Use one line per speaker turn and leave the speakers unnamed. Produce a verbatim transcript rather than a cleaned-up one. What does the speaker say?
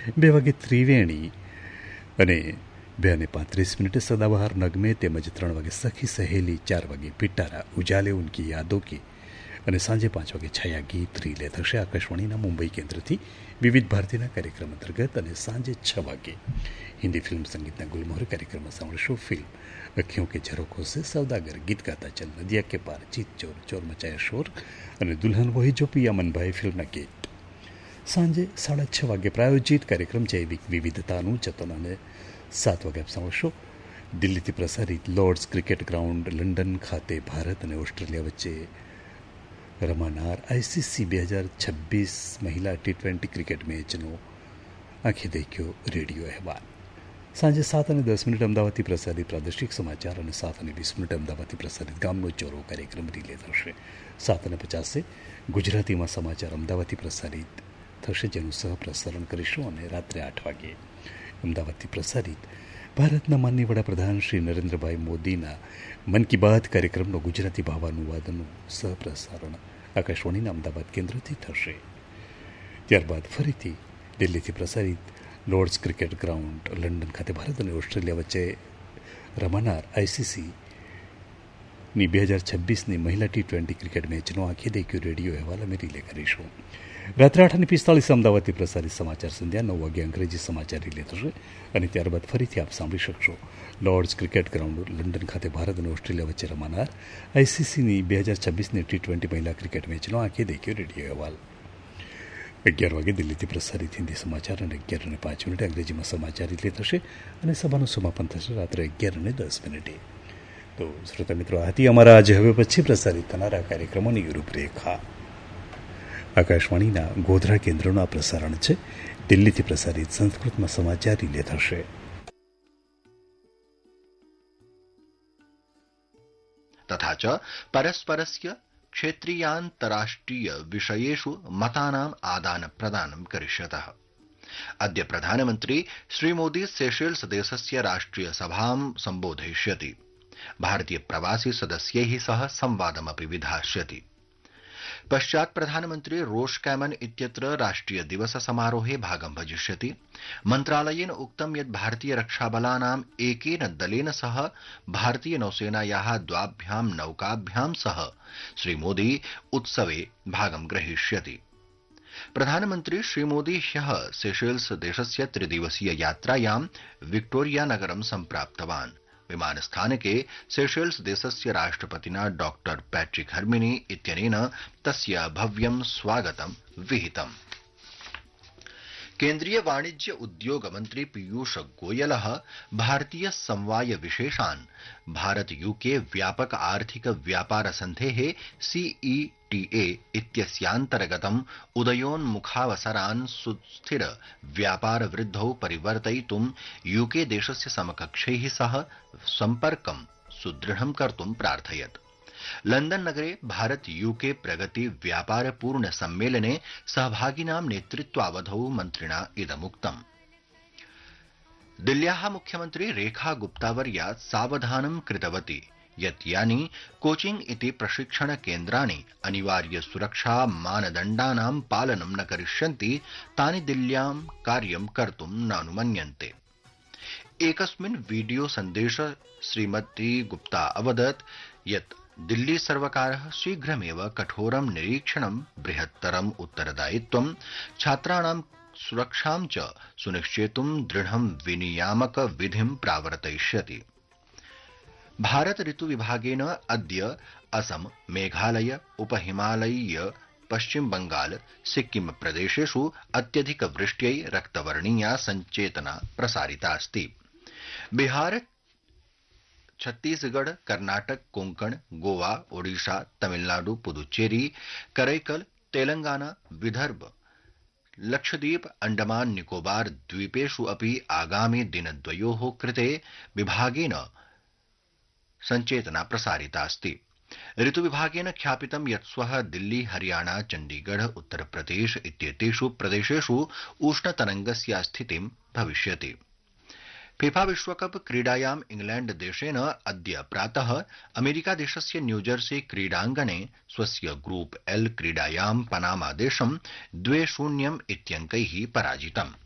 બે વાગે ત્રિવેણી અને બે અને પાંત્રીસ મિનિટે સદાબહાર નગમે તેમજ ત્રણ વાગે સખી સહેલી, ચાર વાગે પિટારા ઉજાલે ઉનકી યાદો કી અને સાંજે પાંચ વાગે છાયા ગીત રીલે થશે આકાશવાણીના મુંબઈ કેન્દ્રથી વિવિધ ભારતીના કાર્યક્રમ અંતર્ગત. અને સાંજે છ વાગે હિન્દી ફિલ્મ સંગીતના ગુલમોહર કાર્યક્રમમાં સાંભળશો ફિલ્મ અખિयों के झरोखों से सौदागर, गीत गाता चल नदिया के पार, जीत चोर, चोर मचाया शोर અને દુલ્હન વહી જો પિયા મનભાઈ ફિલ્મના ગીત. સાંજે સાડા છ વાગે પ્રાયોજિત કાર્યક્રમ જૈવિક વિવિધતાનું જતન અને સાત વાગે આપ સાંભળશો દિલ્હીથી પ્રસારિત લોર્ડ્સ ક્રિકેટ ગ્રાઉન્ડ લંડન ખાતે ભારત અને ઓસ્ટ્રેલિયા વચ્ચે રમાનાર આઈસીસી બે હજાર છવ્વીસ મહિલા ટી ટ્વેન્ટી ક્રિકેટ મેચનો આંખે દેખ્યો રેડિયો અહેવાલ. સાંજે સાત અને દસ મિનિટ અમદાવાદથી પ્રસારિત પ્રાદેશિક સમાચાર અને સાત અને વીસ મિનિટ અમદાવાદથી પ્રસારિત ગામનો ચોરો કાર્યક્રમ રિલે થશે. સાત અને પચાસે ગુજરાતીમાં સમાચાર અમદાવાદથી પ્રસારિત થશે, જેનું સહપ્રસારણ કરીશું. અને રાત્રે આઠ વાગે અમદાવાદથી પ્રસારિત ભારતના માનનીય વડાપ્રધાન શ્રી નરેન્દ્રભાઈ મોદીના મન કી બાત કાર્યક્રમનો ગુજરાતી ભાવાનુવાદનું સહપ્રસારણ આકાશવાણીના અમદાવાદ કેન્દ્રથી થશે. ત્યારબાદ ફરીથી દિલ્હીથી પ્રસારિત લોર્ડ્સ ક્રિકેટ ગ્રાઉન્ડ લંડન ખાતે ભારત અને ઓસ્ટ્રેલિયા વચ્ચે રમાનાર આઈસીસીની બે હજાર છવ્વીસની મહિલા ટી ટ્વેન્ટી ક્રિકેટ મેચનો આંખે દેખ્યો રેડિયો અહેવાલ અમે રિલે કરીશું. રાત્રે આઠ અને પિસ્તાળીસ અમદાવાદથી પ્રસારિત સમાચાર સંધ્યા નવ વાગે અંગ્રેજી સમાચાર રિલે થશે. અને ત્યારબાદ ફરીથી આપ સાંભળી શકશો લોર્ડ્સ ક્રિકેટ ગ્રાઉન્ડ લંડન ખાતે ભારત અને ઓસ્ટ્રેલિયા વચ્ચે રમાનાર આઈસીસીની બે હજાર છવ્વીસની ટી ટ્વેન્ટી મહિલા ક્રિકેટ મેચનો આંખે દેખ્યો રેડિયો અહેવાલ. અગિયાર વાગે દિલ્હીથી પ્રસારિત હિન્દી સમાચાર અને અગિયાર અને પાંચ મિનિટે અંગ્રેજીમાં સમાચાર રિલે થશે. અને સભાનું સમાપન થશે રાત્રે અગિયાર અને દસ મિનિટે. તો શ્રોતા મિત્રો, આ હતી અમારા આજે હવે પછી પ્રસારિત થનારા કાર્યક્રમોની રૂપરેખા. આકાશવાણીના ગોધરા કેન્દ્રનું આ પ્રસારણ છે. દિલ્હીથી પ્રસારિત સંસ્કૃતમાં સમાચાર રિલે થશે.
તથા ચ પરસ્પરસ્ય क्षेत्रीयान्तराष्ट्रिय विषयेषु मतानाम् आदान प्रदानं करिष्यतः. अद्य प्रधानमन्त्री श्रीमोदी सेशेल्स देशस्य राष्ट्रिय सभां सम्बोधयिष्यति. भारतीय प्रवासी सदस्यैः सह संवादमपि विधास्यति. पश्चात् प्रधानमन्त्री रोष कैमन इत्यत्र राष्ट्रिय दिवस समारोहे भागं भजिष्यति. मन्त्रालयेन उक्तं यत् भारतीय रक्षाबलानाम् एकेन दलेन सह भारतीय नौसेनायाः द्वाभ्यां नौकाभ्यां सह श्रीमोदी उत्सवे भागं ग्रहीष्यति. प्रधानमन्त्री श्रीमोदी ह्यः सेशेल्स देशस्य त्रिदिवसीय यात्रायां विक्टोरिया नगरं सम्प्राप्तवान्. विमानस्थानके सेशेल्स देशस्य राष्ट्रपतिना डॉक्टर पैट्रिक हर्मिनी इत्यनेन तस्य भव्यं स्वागतं विहितम्. केन्द्रीय वाणिज्य उद्योग मन्त्री पीयूष गोयलः भारतीय समवाय विशेषान् भारत यूके व्यापक आर्थिक व्यापार सन्धेः सीईटीए इत्यस्यान्तर्गतम् उदयोन्मुखावसरान् सुस्थिर व्यापार वृद्धौ परिवर्तयितुं यूके देशस्य समकक्षैः सह सम्पर्कं सुदृढं कर्तुं प्रार्थयत्. लंदन नगरे भारत यूके प्रगति व्यापार पूर्ण सम्मेलने सहभागिनां नेतृत्वावधौ मन्त्रिणा इदमुक्तम्. दिल्ल्याः मुख्यमन्त्री रेखा गुप्तावर्या सावधानं कृतवती यत् यानि कोचिंग इति प्रशिक्षण केन्द्राणि अनिवार्य सुरक्षा मानदण्डानां पालनं न करिष्यन्ति तानि दिल्ल्यां कार्यं कर्तुं नानुमन्यन्ते. एकस्मिन् वीडियो सन्देशे श्रीमती गुप्ता अवदत् यत् दिल्ली सर्वकारः शीघ्रमेव कठोरं निरीक्षणं, बृहत्तरम् उत्तरदायित्वं, छात्राणां सुरक्षां च सुनिश्चेतुं दृढं विनियामक विधिं प्रावर्तयिष्यति. भारत ऋतु विभागेन अद्य असम, मेघालय, उपहिमालयीय पश्चिम बंगाल, सिक्किम प्रदेशेषु अत्यधिक वृष्ट्यै रक्तवर्णीया संचेतना प्रसारितास्ति. बिहार, छत्तीसगढ़, कर्नाटक, कोंकण, गोवा, ओडिशा, तमिलनाडु, पुदुच्चेरी, करैकल, तेलंगाना, विदर्भ, लक्षद्वीप, अंडमान निकोबार द्वीपेषु अपि आगामि दिनद्वयोः कृते विभागेन संचेतना प्रसारितास्ति. ऋतुविभागेन ख्यापितं यत् श्वः दिल्ली, हरियाणा, चण्डीगढ़, उत्तरप्रदेश इत्येतेषु प्रदेशेषु उष्णतरङ्गस्य स्थितिं भविष्यति. फीफा विश्वकप क्रीडायां इंग्लैंड देशेन अद्य प्रातः अमेरिका देशस्य न्यूजर्सी क्रीडाङ्गणे स्वस्य ग्रुप एल क्रीडायां पनामा देशं द्वे शून्यम् इत्यङ्कैः पराजितम्.